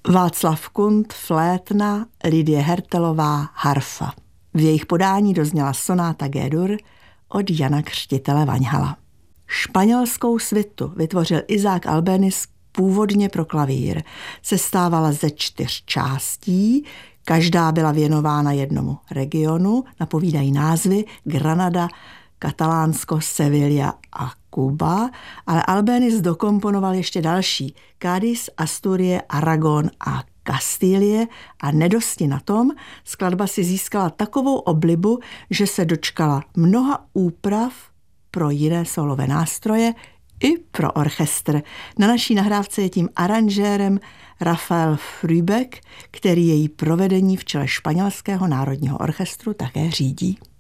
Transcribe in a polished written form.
Václav Kunt, flétna, Lidie Hertelová, harfa. V jejich podání dozněla sonáta G-dur od Jana Křtitele Vaňhala. Španělskou svitu vytvořil Isaac Albéniz původně pro klavír. Sestávala ze 4 částí, každá byla věnována jednomu regionu, napovídají názvy Granada, Katalánsko, Sevilla a Kuba, ale Albéniz dokomponoval ještě další: Cádiz, Asturie, Aragon a Kastílie, a nedosti na tom, skladba si získala takovou oblibu, že se dočkala mnoha úprav pro jiné solové nástroje i pro orchestr. Na naší nahrávce je tím aranžérem Rafael Frübeck, který její provedení v čele španělského národního orchestru také řídí.